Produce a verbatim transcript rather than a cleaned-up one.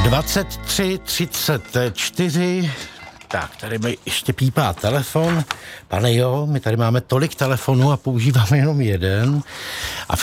dvacet tři třicet čtyři. Tak, tady mi ještě pípá telefon. Pane jo, my tady máme tolik telefonů a používáme jenom jeden. A